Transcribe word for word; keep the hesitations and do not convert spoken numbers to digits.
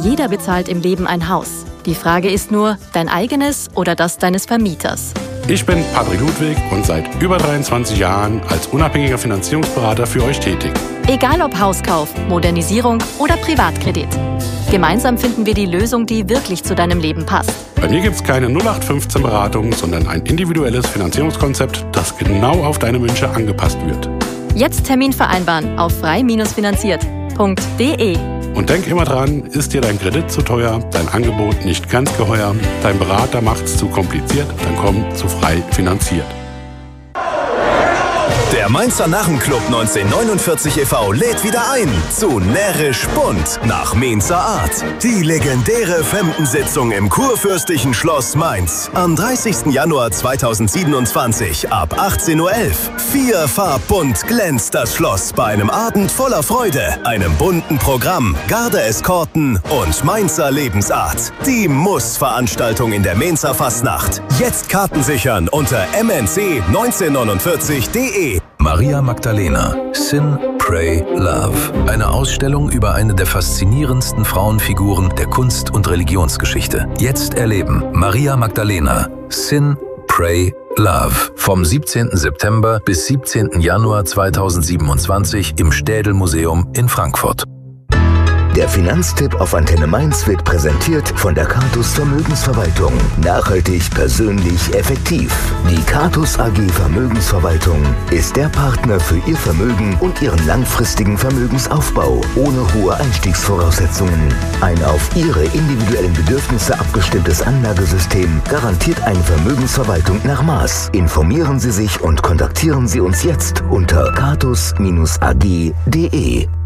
Jeder bezahlt im Leben ein Haus. Die Frage ist nur, dein eigenes oder das deines Vermieters? Ich bin Patrick Ludwig und seit über dreiundzwanzig Jahren als unabhängiger Finanzierungsberater für euch tätig. Egal ob Hauskauf, Modernisierung oder Privatkredit. Gemeinsam finden wir die Lösung, die wirklich zu deinem Leben passt. Bei mir gibt es keine null acht fünfzehn Beratung, sondern ein individuelles Finanzierungskonzept, das genau auf deine Wünsche angepasst wird. Jetzt Termin vereinbaren auf frei finanziert punkt de. Und denk immer dran, ist dir dein Kredit zu teuer, dein Angebot nicht ganz geheuer, dein Berater macht's zu kompliziert, dann komm zu frei finanziert. Der Mainzer Narrenclub neunzehnhundertneunundvierzig e V lädt wieder ein zu Närrisch Bunt nach Mainzer Art. Die legendäre Femdensitzung im kurfürstlichen Schloss Mainz. Am dreißigsten Januar zweitausendsiebenundzwanzig ab achtzehn Uhr elf. Vierfarbbunt glänzt das Schloss bei einem Abend voller Freude, einem bunten Programm, Garde-Eskorten und Mainzer Lebensart. Die Muss-Veranstaltung in der Mainzer Fastnacht. Jetzt Karten sichern unter m n c neunzehnhundertneunundvierzig punkt de. Maria Magdalena, Sin, Pray, Love. Eine Ausstellung über eine der faszinierendsten Frauenfiguren der Kunst- und Religionsgeschichte. Jetzt erleben Maria Magdalena, Sin, Pray, Love. Vom siebzehnten September bis siebzehnten Januar zweitausendsiebenundzwanzig im Städel-Museum in Frankfurt. Der Finanztipp auf Antenne Mainz wird präsentiert von der Catus Vermögensverwaltung. Nachhaltig, persönlich, effektiv. Die Catus A G Vermögensverwaltung ist der Partner für Ihr Vermögen und Ihren langfristigen Vermögensaufbau ohne hohe Einstiegsvoraussetzungen. Ein auf Ihre individuellen Bedürfnisse abgestimmtes Anlagesystem garantiert eine Vermögensverwaltung nach Maß. Informieren Sie sich und kontaktieren Sie uns jetzt unter catus a g punkt de.